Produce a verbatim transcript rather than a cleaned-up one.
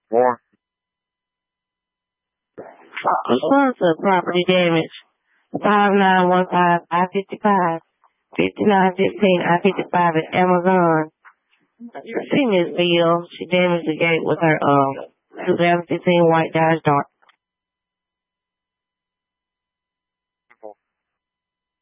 More. Responsive property damage. Five nine one five I fifty five. Fifty nine fifteen I fifty five at Amazon. She seen this video. She damaged the gate with her um two thousand fifteen white Dodge Dart.